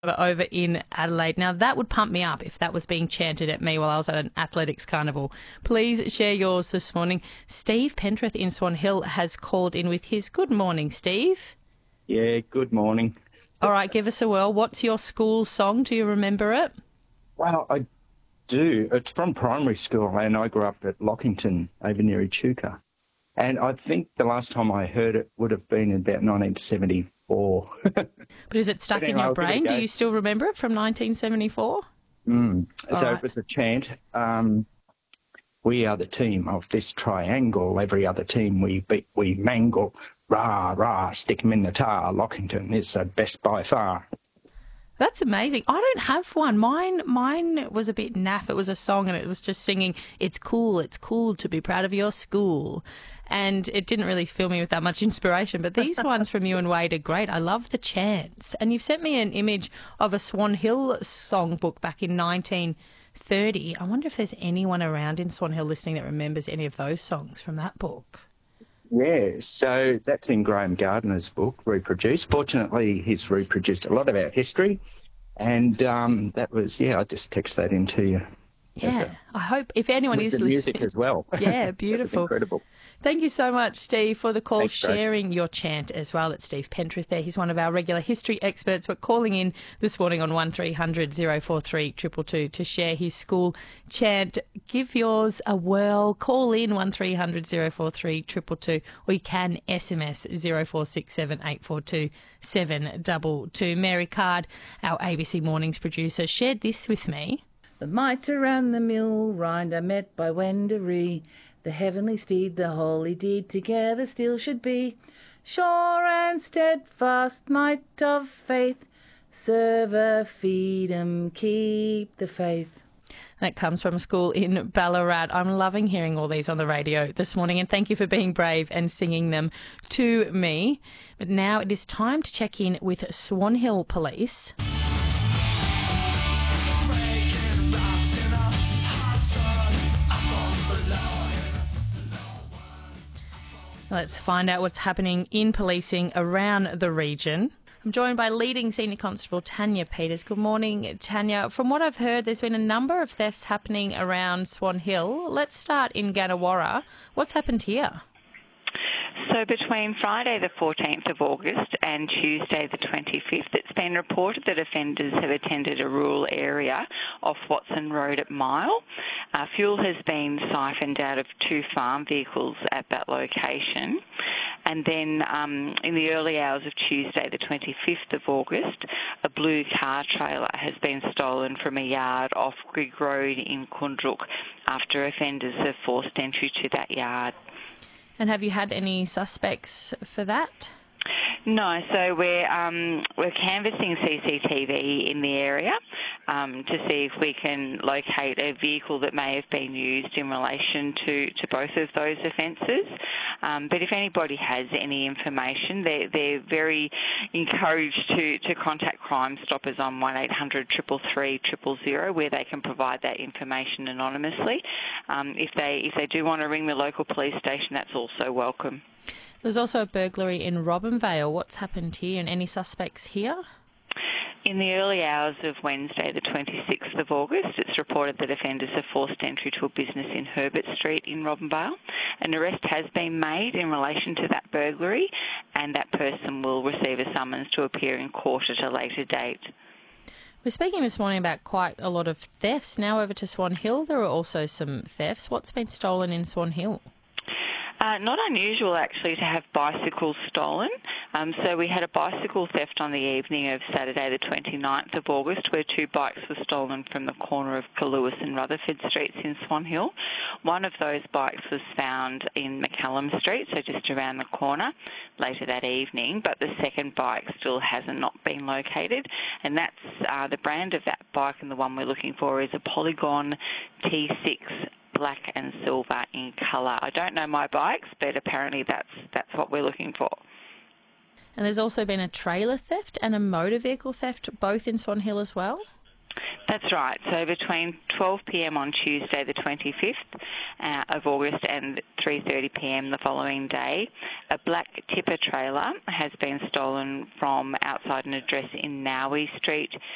over in Adelaide. Now, that would pump me up if that was being chanted at me while I was at an athletics carnival. Please share yours this morning. Steve Pentrith in Swan Hill has called in with his. Good morning, Steve. Yeah, good morning. All right, give us a whirl. What's your school song? Do you remember it? Well, I do. It's from primary school, and I grew up at Lockington, over near Echuca. And I think the last time I heard it would have been in about 1974. But is it stuck in your brain? Do you still remember it from 1974? So it was a chant. We are the team of this triangle. Every other team we beat, we mangle. Rah, rah, stick 'em in the tar. Lockington is the best by far. That's amazing. I don't have one. Mine was a bit naff. It was a song and it was just singing, it's cool to be proud of your school. And it didn't really fill me with that much inspiration. But these ones from you and Wade are great. I love the chants. And you've sent me an image of a Swan Hill songbook back in 1930. I wonder if there's anyone around in Swan Hill listening that remembers any of those songs from that book. Yeah, so that's in Graham Gardner's book, Reproduced. Fortunately, he's reproduced a lot of our history, and that was, I just text that into you. Yeah, I hope if anyone is listening. Music as well. Yeah, beautiful. Incredible. Thank you so much, Steve, for the call, Thanks, sharing your chant as well. It's Steve Pentrith there. He's one of our regular history experts. We're calling in this morning on 1300 043 222 to share his school chant. Give yours a whirl. Call in 1300 043 222, or you can SMS 0467 842 722. Mary Card, our ABC Mornings producer, shared this with me. The mitre and the mill rind are met by Wendouree. The heavenly steed, the holy deed, together still should be. Sure and steadfast might of faith, serve, feed 'em, keep the faith. That comes from a school in Ballarat. I'm loving hearing all these on the radio this morning, and thank you for being brave and singing them to me. But now it is time to check in with Swan Hill Police. Let's find out what's happening in policing around the region. I'm joined by leading Senior Constable Tanya Peters. Good morning, Tanya. From what I've heard, there's been a number of thefts happening around Swan Hill. Let's start in Gannawarra. What's happened here? So between Friday the 14th of August and Tuesday the 25th, it's been reported that offenders have attended a rural area off Watson Road at Mile. Fuel has been siphoned out of 2 farm vehicles at that location. And then in the early hours of Tuesday the 25th of August, a blue car trailer has been stolen from a yard off Grigg Road in Kundruk after offenders have forced entry to that yard. And have you had any suspects for that? No, so we're canvassing CCTV in the area to see if we can locate a vehicle that may have been used in relation to both of those offences. But if anybody has any information, they're very encouraged to contact Crime Stoppers on 1800 333 000, where they can provide that information anonymously. If they do want to ring the local police station, that's also welcome. There's also a burglary in Robinvale. What's happened here, and any suspects here? In the early hours of Wednesday, the 26th of August, it's reported that offenders have forced entry to a business in Herbert Street in Robinvale. An arrest has been made in relation to that burglary, and that person will receive a summons to appear in court at a later date. We're speaking this morning about quite a lot of thefts. Now over to Swan Hill, there are also some thefts. What's been stolen in Swan Hill? Not unusual, actually, to have bicycles stolen. So we had a bicycle theft on the evening of Saturday the 29th of August, where 2 bikes were stolen from the corner of Lewis and Rutherford Streets in Swan Hill. One of those bikes was found in McCallum Street, so just around the corner, later that evening, but the second bike still hasn't not been located, and that's the brand of that bike, and the one we're looking for is a Polygon T6 black and silver in colour. I don't know my bikes, but apparently that's what we're looking for. And there's also been a trailer theft and a motor vehicle theft, both in Swan Hill as well? That's right. So between 12 p.m. on Tuesday the 25th of August and 3:30 p.m. the following day, a black tipper trailer has been stolen from outside an address in Nowie Street